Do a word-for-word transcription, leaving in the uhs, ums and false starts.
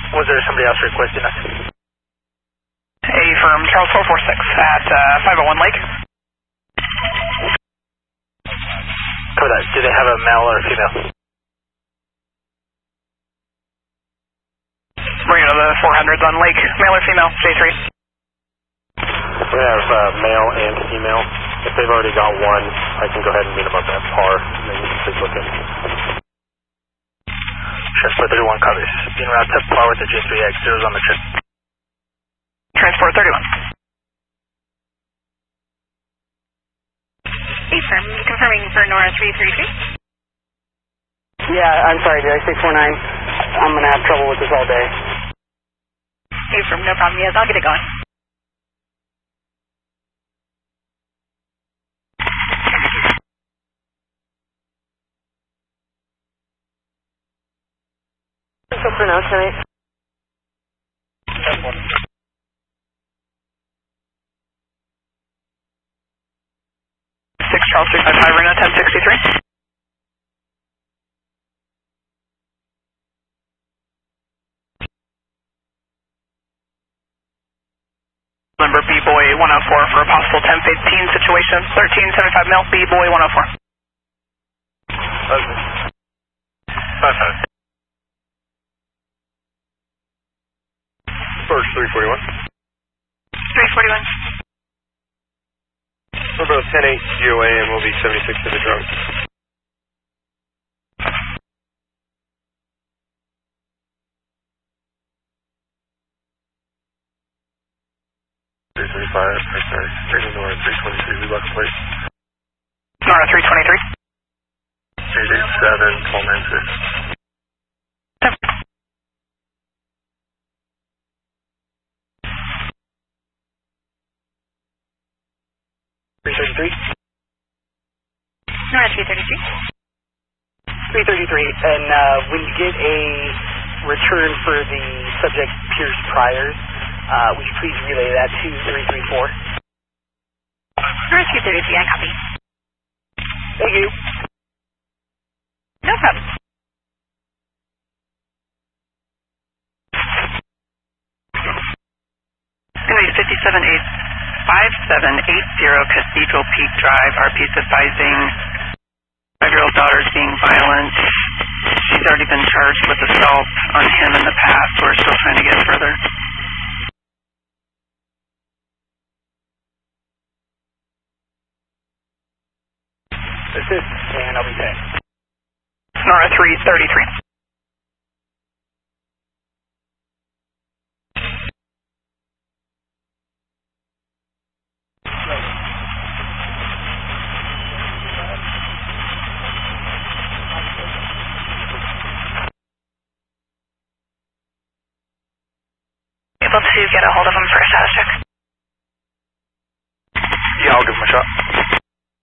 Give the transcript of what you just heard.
Was there somebody else requesting us? A firm, Charles four four six at uh, five oh one Lake. Code that. Do they have a male or a female? Bring it to the four hundreds on Lake. Male or female? J three. We have uh, male and female. If they've already got one, I can go ahead and meet them up at par, and then you can take a look at it. Transport thirty-one covers. Being routed to par with the J three X. Zeros on the trip. Transport thirty-one. Affirm, confirming for Nora three three three. Yeah, I'm sorry, did I say four nine? I'm going to have trouble with this all day. Affirm, no problem. Yes, I'll get it going. So for now tonight. six Charles three five five, Reno ten sixty-three. Number B-Boy one oh four for a possible ten fifteen situation. thirteen seventy-five mil, B-Boy one oh four. Okay. Five five. First three forty-one. three forty-one. For both ten eight G O A and we'll be seventy-six to the drunk. three thirty-five, or sorry, Raven Nora three twenty-three, we left place. Nora three twenty-three. eight eight seven, twelve ninety-six. three thirty-three? Nora three thirty-three. three thirty-three, and uh, when you get a return for the subject Pierce Priors, uh, would you please relay that to three three four? Nora three thirty-three, I copy. Thank you. No problem. It's going to be fifty-seven eight five seven eight zero Cathedral Peak Drive. R P's advising five-year-old daughter's being violent. She's already been charged with assault on him in the past. We're still trying to get further. Assist, and I'll be back. Nora three thirty-three. Able to get a hold of him for a status check.